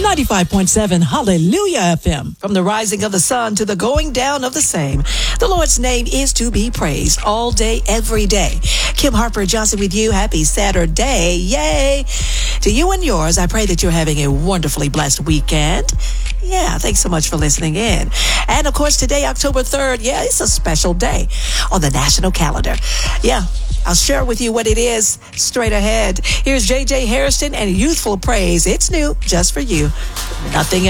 95.7 Hallelujah FM. From the rising of the sun to the going down of the same, the Lord's name is to be praised all day, every day. Kim Harper Johnson with you. Happy Saturday. Yay. To you and yours, I pray that you're having a wonderfully blessed weekend. Yeah, thanks so much for listening in. And of course, today, October 3rd, yeah, it's a special day on the national calendar. Yeah, I'll share with you what it is straight ahead. Here's J.J. Hairston and Youthful Praise. It's new just for you. Nothing